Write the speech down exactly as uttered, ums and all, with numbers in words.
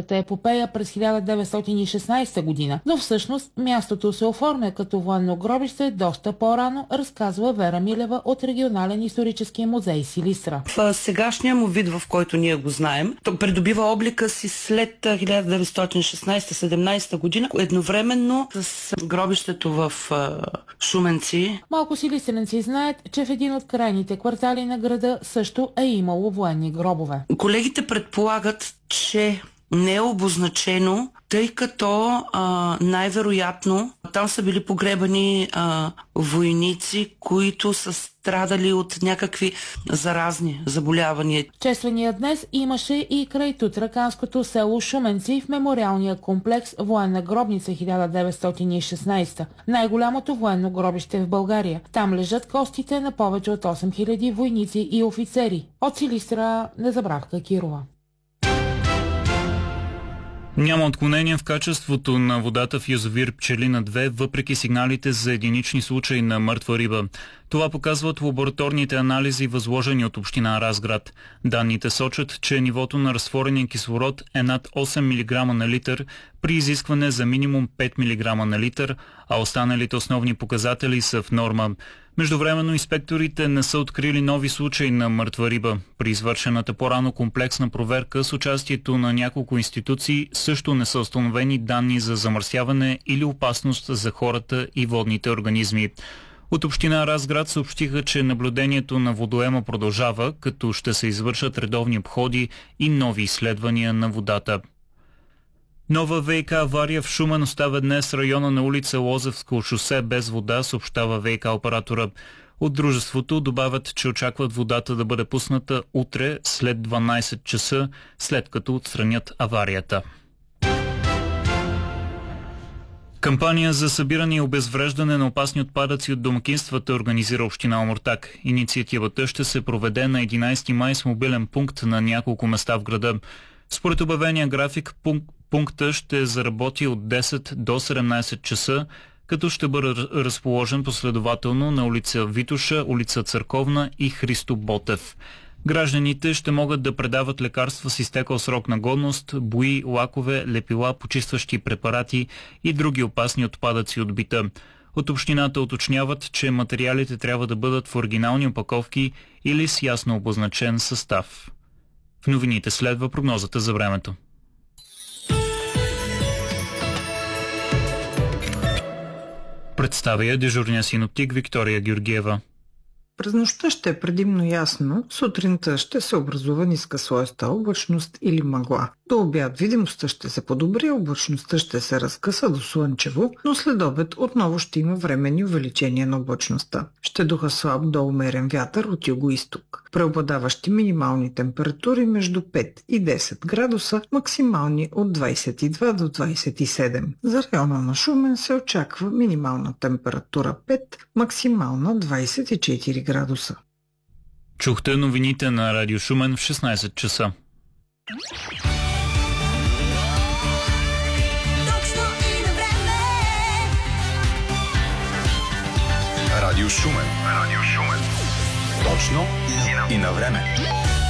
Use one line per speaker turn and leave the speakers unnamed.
Шуменската епопея през хиляда деветстотин и шестнадесета година, но всъщност мястото се оформя като военно гробище доста по-рано, разказва Вера Милева от Регионален исторически музей Силистра.
В сегашния му вид, в който ние го знаем, то придобива облика си след хиляда деветстотин и шестнадесета-седемнадесета година, едновременно с гробището в Шуменци.
Малко силистренци знаят, че в един от крайните квартали на града също е имало военни гробове.
Колегите предполагат, че не е обозначено, тъй като а, най-вероятно там са били погребани а, войници, които са страдали от някакви заразни заболявания.
Чествания днес имаше и край тутраканското село Шуменци в мемориалния комплекс Военна гробница хиляда деветстотин и шестнадесета, най-голямото военно гробище в България. Там лежат костите на повече от осем хиляди войници и офицери. От Силистра Незабравка Кирова.
Няма отклонение в качеството на водата в язовир Пчелина две, въпреки сигналите за единични случаи на мъртва риба. Това показват лабораторните анализи, възложени от община Разград. Данните сочат, че нивото на разтворения кислород е над осем милиграма на литър при изискване за минимум пет милиграма на литър, а останалите основни показатели са в норма. Междувременно инспекторите не са открили нови случаи на мъртва риба. При извършената по-рано комплексна проверка с участието на няколко институции също не са установени данни за замърсяване или опасност за хората и водните организми. От община Разград съобщиха, че наблюдението на водоема продължава, като ще се извършат редовни обходи и нови изследвания на водата. Нова ВиК авария в Шумен оставя днес района на улица Лозевско шосе без вода, съобщава ВиК оператора. От дружеството добавят, че очакват водата да бъде пусната утре след дванадесет часа, след като отстранят аварията. Кампания за събиране и обезвреждане на опасни отпадъци от домакинствата организира община Омуртаг. Инициативата ще се проведе на единадесети май с мобилен пункт на няколко места в града. Според обявения график, пункта ще заработи от десет до седемнадесет часа, като ще бъде разположен последователно на улица Витоша, улица Църковна и Христо Ботев. Гражданите ще могат да предават лекарства с изтекъл срок на годност, бои, лакове, лепила, почистващи препарати и други опасни отпадъци от бита. От общината уточняват, че материалите трябва да бъдат в оригинални опаковки или с ясно обозначен състав. В новините следва прогнозата за времето. Представя дежурния синоптик Виктория Георгиева.
През нощта ще е предимно ясно, сутринта ще се образува нискаслойста облачност или мъгла. До обяд видимостта ще се подобри, облачността ще се разкъса до слънчево, но след обед отново ще има временни увеличения на облачността. Ще духа слаб до умерен вятър от юго-исток. Преобладаващи минимални температури между пет и десет градуса, максимални от двадесет и два до двадесет и седем. За района на Шумен се очаква минимална температура пет, максимална двадесет и четири градуса.
Чухте новините на Радио Шумен в шестнадесет часа.
Радио Шумен. Радио Шумен. Точно и на време.